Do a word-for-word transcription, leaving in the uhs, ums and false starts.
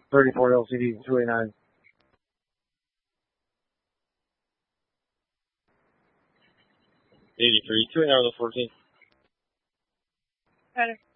thirty-four L C D two eighty-nine. eighty-three, two eighty-nine, fourteen. Better.